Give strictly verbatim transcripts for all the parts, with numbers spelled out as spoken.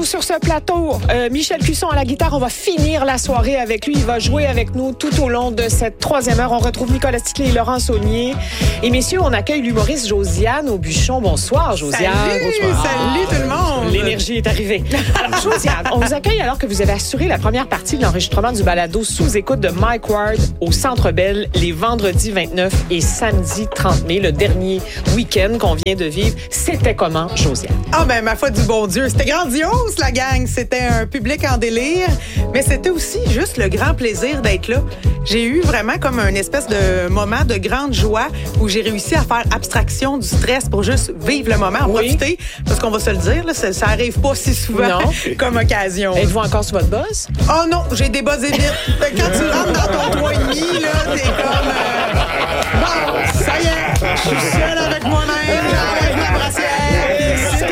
sur ce plateau. Euh, Michel Cusson à la guitare. On va finir la soirée avec lui. Il va jouer avec nous tout au long de cette troisième heure. On retrouve Nicolas Sticlé et Laurent Saunier. Et messieurs, on accueille l'humoriste Josiane Aubuchon. Bonsoir, Josiane. Salut, Bonsoir. salut tout le monde. L'énergie est arrivée. Alors, Josiane, on vous accueille alors que vous avez assuré la première partie de l'enregistrement du balado sous-écoute de Mike Ward au Centre Bell les vendredis vingt-neuf et samedi trente mai, le dernier week-end qu'on vient de vivre. C'était comment, Josiane? Ah ben, ma foi du bon Dieu, c'était grandiose, la gang. C'était un public en délire, mais c'était aussi juste le grand plaisir d'être là. J'ai eu vraiment comme un espèce de moment de grande joie où j'ai réussi à faire abstraction du stress pour juste vivre le moment, en oui. profiter. Parce qu'on va se le dire, là, ça, ça arrive pas si souvent non. comme occasion. Êtes-vous encore sur votre buzz? Oh non, j'ai des buzz évites. Quand tu rentres dans ton trois et demi, là, t'es comme... Euh... Bon, ça y est, je suis seule avec moi-même, j'enlève ma brassière, c'est tout.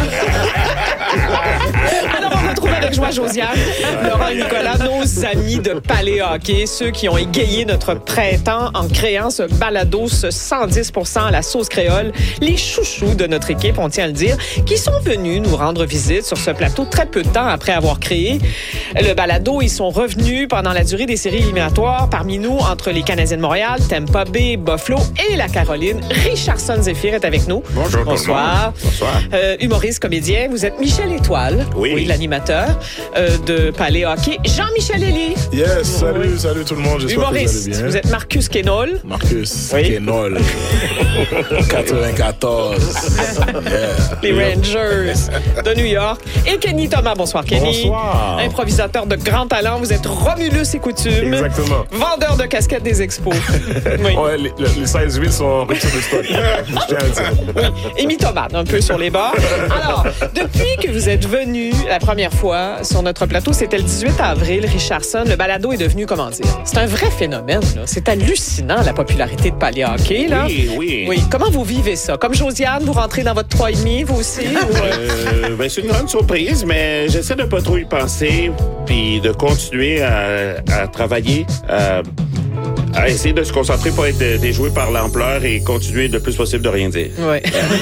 Alors, on retrouve avec joie Josiane, Laurent et Nicolas, nos amis de Palais Hockey, ceux qui ont égayé notre printemps en créant ce balado, ce cent dix pour cent à la sauce créole, les chouchous de notre équipe, on tient à le dire, qui sont venus nous rendre visite sur ce plateau très peu de temps après avoir créé le balado. Ils sont revenus pendant la durée des séries éliminatoires parmi nous, entre les Canadiens de Montréal, Tampa Bay, Buffalo et la Caroline. Richardson Zephyr est avec nous. Bonjour. Bonsoir. Bonsoir. Euh, humoriste, comédien, vous êtes Michel Étoile, oui, oui l'animateur euh, de Palais Hockey. Jean-Michel Elie. Yes, salut, oui. salut tout le monde. J'espère humoriste, que vous allez bien. Vous êtes Marcus Kenol. Marcus oui. Kenol. quatre-vingt-quatorze. Yeah. Les Rangers de New York. Et Kenny Thomas. Bonsoir, Kenny. Bonsoir. Improvisateur de grand talent. Vous êtes Romulus et coutume. Exactement. Vendeur de casquettes des expos. Oui. Ouais, les, les size huit sont en rupture de stock. Je tiens à le dire. Oui. Et mythomane, un peu sur les bords. Alors, depuis que vous êtes venu la première fois sur notre plateau, c'était le dix-huit avril, Richardson, le balado est devenu, comment dire, c'est un vrai phénomène. Là. C'est hallucinant, la popularité de Palais Hockey. Là. Oui, oui. Oui. Comment vous vivez ça? Comme Josiane, vous rentrez dans votre trois et demi, vous aussi? ou... euh, ben, c'est une grande surprise, mais j'essaie de pas trop y penser, puis de continuer à, à travailler, à, à essayer de se concentrer pour être déjoué par l'ampleur et continuer le plus possible de rien dire. Oui.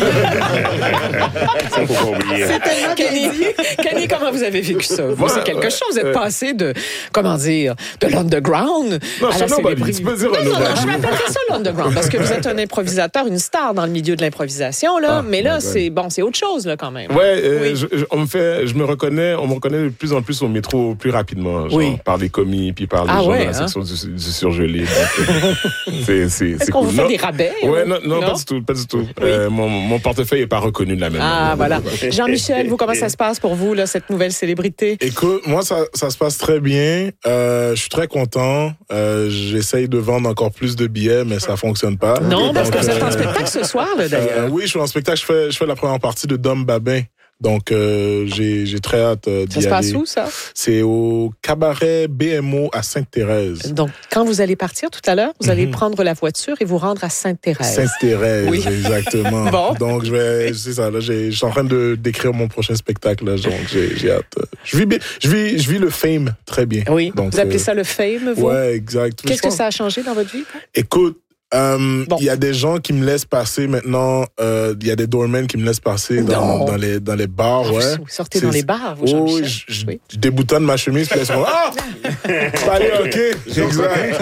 Ça, faut pas oublier. C'est tellement Kenny, Kenny, comment vous avez vécu ça? Vous, Moi, c'est quelque ouais, chose. Vous êtes euh, passé de, comment dire, de l'underground Non, à la c'est nobody. célébrité. Tu peux dire non, non, non, nobody. je m'appellerais ça l'underground parce que vous êtes un improvisateur, une star dans le milieu de l'improvisation, là. Ah, mais là, my God. c'est bon, c'est autre chose, là, quand même. Ouais, euh, Oui. je, je- on me fait, je me reconnais, on me reconnaît de plus en plus au métro plus rapidement, genre, Oui. par les commis puis par les Ah gens ouais, de la hein? section du, du surgelé. Donc, euh, c'est, c'est, Est-ce c'est qu'on cool. vous fait Non. des rabais? Ouais, ou- non, non, pas du tout, pas du tout. Euh, mon, mon portefeuille est pas reconnu de la même Ah, manière. voilà. Jean-Michel, vous, comment ça se passe pour vous, là, cette nouvelle célébrité? Écoute, moi, ça, ça se passe très bien. Euh, je suis très content. Euh, j'essaye de vendre encore plus de billets, mais ça fonctionne pas. Non, parce que Donc, vous êtes en euh, spectacle ce soir, là, d'ailleurs. euh, oui, je suis en spectacle. Je fais, je fais la première partie de Dom Babin. Donc, euh, j'ai, j'ai très hâte euh, d'y Ça se passe aller. où, ça? C'est au cabaret B M O à Sainte-Thérèse. Donc, quand vous allez partir tout à l'heure, vous allez Mhm. prendre la voiture et vous rendre à Sainte-Thérèse. Sainte-Thérèse, Oui. exactement. Bon. Donc, je vais, c'est ça, là, j'ai, je suis en train de d'écrire mon prochain spectacle, là, donc j'ai, j'ai hâte. Je vis bien, je vis, je vis le fame très bien. Oui. Donc, vous appelez euh, ça le fame, vous? Ouais, exact. Qu'est-ce Je que pense- ça a changé dans votre vie? Écoute, euh, Bon. il y a des gens qui me laissent passer maintenant. euh, Il y a des doormen qui me laissent passer dans, Non. dans les dans les bars, Ah, vous ouais. sortez C'est- dans les bars, vous, Oh, Jean-Michel? oui, je, je, Oui. je déboutonne ma chemise, puis là, ils sont ah, allez, ok, exact.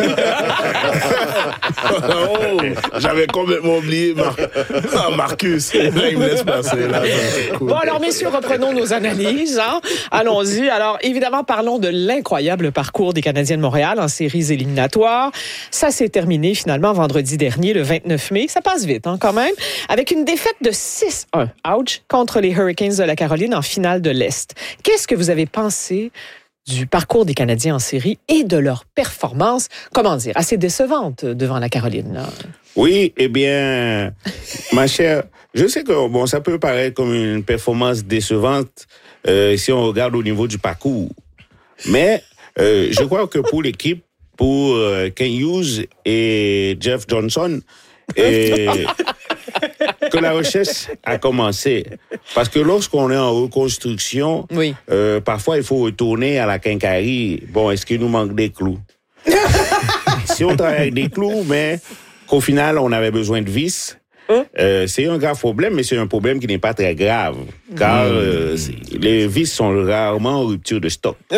Oh, j'avais complètement oublié Mar- ah, Marcus. Là, il me laisse passer. Là, c'est cool. Bon, alors, messieurs, reprenons nos analyses. Hein? Allons-y. Alors, évidemment, parlons de l'incroyable parcours des Canadiens de Montréal en séries éliminatoires. Ça s'est terminé, finalement, vendredi dernier, le vingt-neuf mai. Ça passe vite, hein, quand même. Avec une défaite de six un, ouch, contre les Hurricanes de la Caroline en finale de l'Est. Qu'est-ce que vous avez pensé du parcours des Canadiens en série et de leur performance, comment dire, assez décevante devant la Caroline, là? Oui, eh bien, ma chère, je sais que bon, ça peut paraître comme une performance décevante euh, si on regarde au niveau du parcours. Mais euh, je crois que pour l'équipe, pour euh, Ken Hughes et Jeff Johnson, et que la recherche a commencé. Parce que lorsqu'on est en reconstruction, Oui. euh, parfois il faut retourner à la quincaillerie. Bon, est-ce qu'il nous manque des clous? Si on travaille avec des clous, mais qu'au final, on avait besoin de vis, Hein? Euh, c'est un grave problème, mais c'est un problème qui n'est pas très grave, car mmh. euh, les vis sont rarement en rupture de stock. Mmh.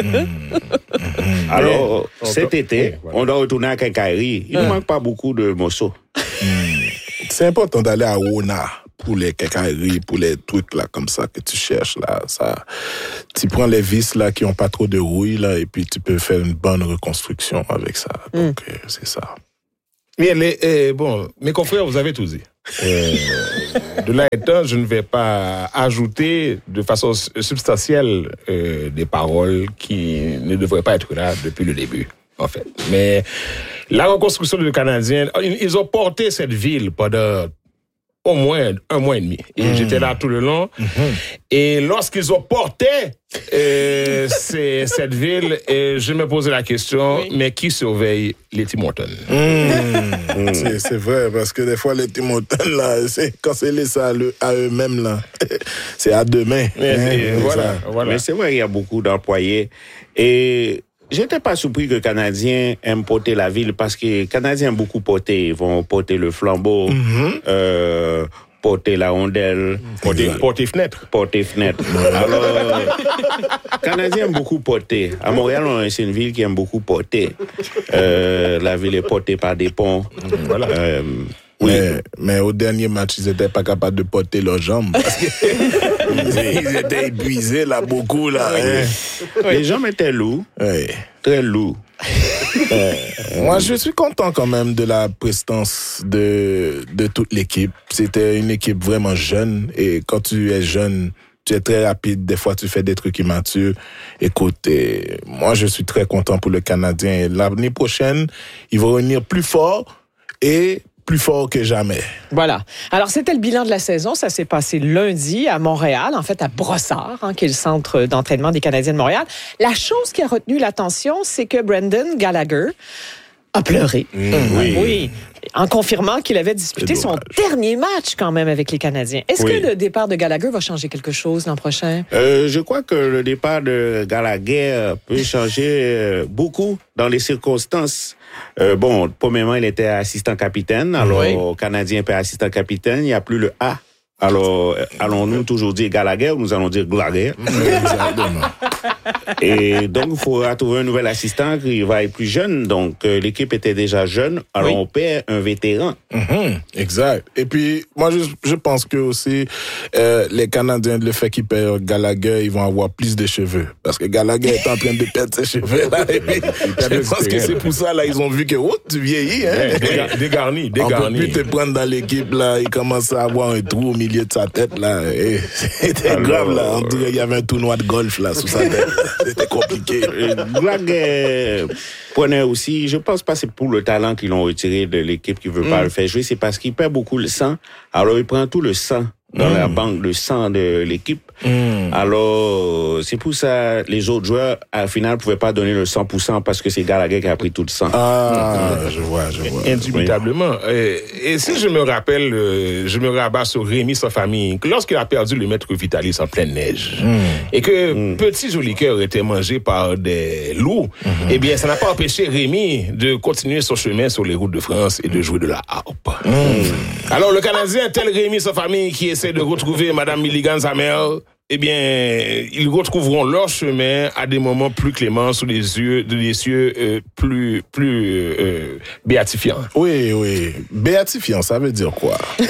Alors, mais, cet été, oui, voilà. on doit retourner à Quincaillerie. Il ne mmh. manque pas beaucoup de morceaux. Mmh. C'est important d'aller à Rona pour les quincailleries, pour les trucs là comme ça que tu cherches là. Ça, tu prends les vis là qui ont pas trop de rouille là et puis tu peux faire une bonne reconstruction avec ça. Donc mmh. euh, c'est ça. Bien, les, eh, bon, mes confrères, vous avez tout dit. Euh, de là étant, je ne vais pas ajouter de façon substantielle euh, des paroles qui ne devraient pas être là depuis le début, en fait. Mais la reconstruction du Canadien, ils ont porté cette ville pendant au moins un mois et demi. Et mmh. j'étais là tout le long. Mmh. Et lorsqu'ils ont porté euh, c'est, cette ville, et je me posais la question, oui. mais qui surveille les Tim Hortons? Mmh. mmh. c'est, c'est vrai, parce que des fois, les Tim Hortons, là, c'est, quand c'est laissé à, le, à eux-mêmes, là, c'est à deux mains. Mais, hein, voilà, voilà. Mais c'est vrai, il y a beaucoup d'employés. Et j'étais pas surpris que les Canadiens aiment porter la ville parce que les Canadiens aiment beaucoup porter. Ils vont porter le flambeau, mm-hmm. euh, porter la rondelle. Porter, porter fenêtre. Porter fenêtre. Alors, les Canadiens aiment beaucoup porter. À Montréal, c'est une ville qui aime beaucoup porter. Euh, la ville est portée par des ponts. Voilà. Euh, Oui. Mais, mais au dernier match, ils n'étaient pas capables de porter leurs jambes. Parce qu'ils ils étaient épuisés, là, beaucoup, là. Oui. Hein. Oui. Les jambes étaient lourds. Oui. Très lourds. euh, moi, je suis content quand même de la prestance de, de toute l'équipe. C'était une équipe vraiment jeune. Et quand tu es jeune, tu es très rapide. Des fois, tu fais des trucs immatures. Écoute, et moi, je suis très content pour le Canadien. L'année prochaine, ils vont revenir plus fort et plus fort que jamais. Voilà. Alors, c'était le bilan de la saison. Ça s'est passé lundi à Montréal, en fait, à Brossard, hein, qui est le centre d'entraînement des Canadiens de Montréal. La chose qui a retenu l'attention, c'est que Brendan Gallagher a pleuré. Mmh, oui. oui. En confirmant qu'il avait disputé son dernier match quand même avec les Canadiens. Est-ce oui. que le départ de Gallagher va changer quelque chose l'an prochain? Euh, je crois que le départ de Gallagher peut changer beaucoup dans les circonstances. Euh, bon, premièrement, il était assistant capitaine. Alors, oui. Canadien peut assistant capitaine. Il n'y a plus le A. Alors, allons-nous toujours dire Gallagher ou nous allons dire Gallagher? Et donc, il faudra trouver un nouvel assistant qui va être plus jeune. Donc, euh, l'équipe était déjà jeune. Alors, oui. on perd un vétéran. Mm-hmm. Exact. Et puis, moi, je, je pense que aussi, euh, les Canadiens, le fait qu'ils perdent Gallagher, ils vont avoir plus de cheveux. Parce que Gallagher est en train de perdre ses cheveux. Là, et puis, je pense que c'est pour ça, là, ils ont vu que, oh, tu vieillis. Hein? Ouais, dégarni, dégarni. On peut plus te prendre dans l'équipe, là. Il commence à avoir un trou au milieu de sa tête, là. Et c'était alors, grave, là. On dirait qu'il y avait un tournoi de golf, là, sous sa tête. C'était compliqué. Gallagher prenait aussi, je pense pas c'est pour le talent qu'ils l'ont retiré de l'équipe qui veut mm. pas le faire jouer, c'est parce qu'il perd beaucoup le sang. Alors, il prend tout le sang dans mm. la banque de sang de l'équipe. Mm. Alors, c'est pour ça les autres joueurs, à la finale, pouvaient pas donner le cent pour cent parce que c'est Gallagher qui a pris tout le sang. Ah, mm. je vois, je vois. Indubitablement. Oui. Et, et si je me rappelle, je me rabats sur Rémi, sa famille, lorsqu'il a perdu le maître Vitalis en pleine neige, mm. et que mm. petit joli cœur était mangé par des loups, mm-hmm. eh bien, ça n'a pas empêché Rémi de continuer son chemin sur les routes de France et de jouer de la harpe. Mm. Alors, le Canadien, tel Rémi, sa famille, qui essaie de retrouver Madame Milligan, sa mère, eh bien, ils retrouveront leur chemin à des moments plus cléments sous les yeux, de les cieux euh, plus, plus euh, béatifiants. Oui, oui. Béatifiant, ça veut dire quoi? Et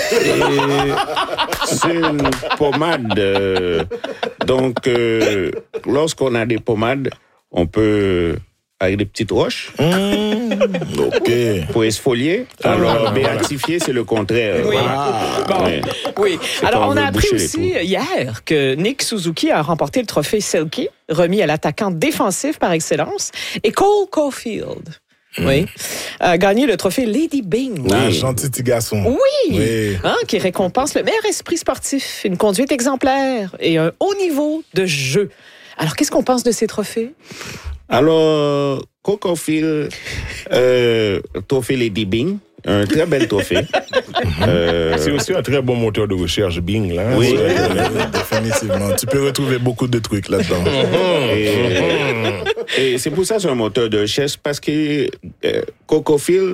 c'est une pommade. Euh, donc, euh, lorsqu'on a des pommades, on peut... avec des petites roches. Mmh, OK. Pour exfolier. Alors, ah, béatifier, c'est le contraire. Oui. Ah, bon. ouais. Oui. Alors, on, on a appris aussi hier que Nick Suzuki a remporté le trophée Selke, remis à l'attaquant défensif par excellence, et Cole Caulfield. Mmh. Oui. A gagné le trophée Lady Byng. Ah, oui. Gentil petit garçon. Oui. oui. Hein, qui récompense le meilleur esprit sportif, une conduite exemplaire et un haut niveau de jeu. Alors, qu'est-ce qu'on pense de ces trophées? Alors, Coco Phil, euh, trophée Lady Byng, un très bel trophée. euh... C'est aussi un très bon moteur de recherche, Bing, là. Oui, définitivement. Tu peux retrouver beaucoup de trucs là-dedans. et, et c'est pour ça que c'est un moteur de recherche, parce que euh, Coco Phil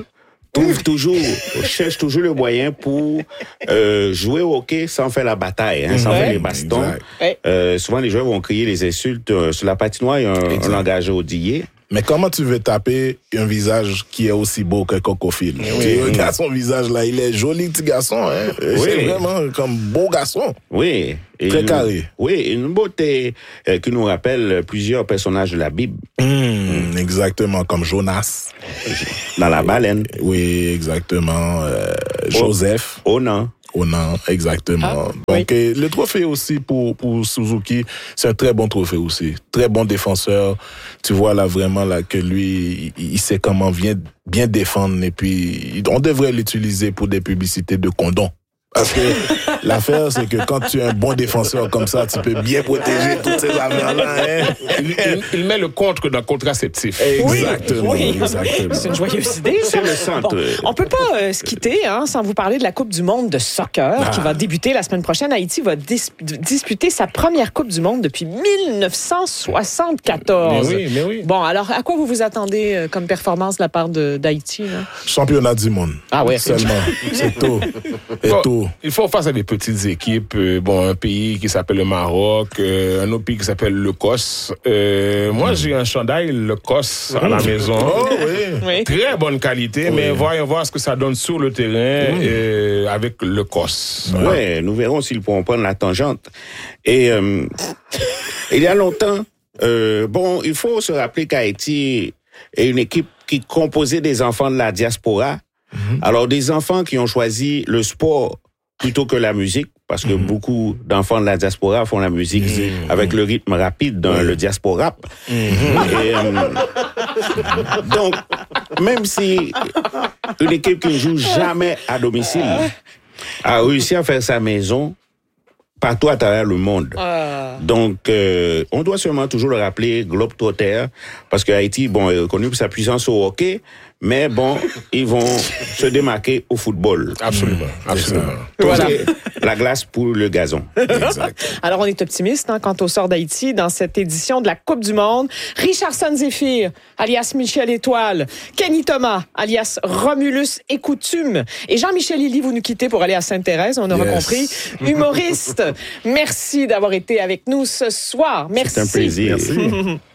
trouve toujours, cherche toujours le moyen pour euh, jouer au hockey sans faire la bataille, hein, sans Ouais. faire les bastons. Ouais. Euh, souvent, les joueurs vont crier les insultes euh, sur la patinoire, il y a un, un langage audié. Mais comment tu veux taper un visage qui est aussi beau que Cocophile? Tu regardes son visage là, il est joli petit garçon, hein? Oui. C'est vraiment comme beau garçon. Oui. Et Très une- carré. Oui, une beauté euh, qui nous rappelle plusieurs personnages de la Bible. Mmh, exactement, comme Jonas. Dans la baleine. Oui, exactement. Euh, Joseph. Oh non. Oh non, exactement. Ah, Donc, euh, le trophée aussi pour, pour Suzuki, c'est un très bon trophée aussi. Très bon défenseur. Tu vois là vraiment là que lui, il, il sait comment bien, bien défendre et puis on devrait l'utiliser pour des publicités de condoms. Parce que l'affaire, c'est que quand tu es un bon défenseur comme ça, tu peux bien protéger toutes ces affaires-là. Hein? Il, il- il met le contre dans le contraceptif. Exactement, Oui. exactement. C'est une joyeuse idée, ça. C'est le centre. Bon, on peut pas euh, se quitter hein, sans vous parler de la Coupe du monde de soccer Ah. qui va débuter la semaine prochaine. Haïti va dis- disputer sa première Coupe du monde depuis dix-neuf cent soixante-quatorze. Mais oui, mais oui. Bon, alors, à quoi vous vous attendez euh, comme performance de la part de- d'Haïti? là? Championnat du monde. Ah ouais. Seulement. C'est tout. Et Bon, tout. il faut face à des petites équipes. euh, bon, un pays qui s'appelle le Maroc, euh, un autre pays qui s'appelle l'Écosse. Euh, moi, j'ai un chandail l'Écosse à la maison. Oh oui. Oui. Très bonne qualité, mais voyons voir ce que ça donne sur le terrain euh, avec l'Écosse. Ouais, nous verrons s'ils pourront prendre la tangente. Et euh, il y a longtemps, euh, bon, il faut se rappeler qu'Haïti est une équipe qui composait des enfants de la diaspora. Alors, des enfants qui ont choisi le sport plutôt que la musique, parce que beaucoup d'enfants de la diaspora font la musique avec le rythme rapide dans le diaspora. Et, euh, donc, même si une équipe qui ne joue jamais à domicile a réussi à faire sa maison partout à travers le monde. Ah. Donc, euh, on doit seulement toujours le rappeler, Globetrotter, parce que Haïti, bon, est reconnu pour sa puissance au hockey, mais bon, ils vont se démarquer au football. Absolument, absolument. Voilà. Poser la glace pour le gazon. Exact. Alors, on est optimiste hein, quant au sort d'Haïti dans cette édition de la Coupe du monde. Richardson Zéphyr, alias Michel Étoile, Kenny Thomas, alias Romulus et Coutume, et Jean-Michel Lily, vous nous quittez pour aller à Sainte-Thérèse, on aura Yes. compris. Humoriste, merci d'avoir été avec nous ce soir. Merci. C'est un plaisir. Merci.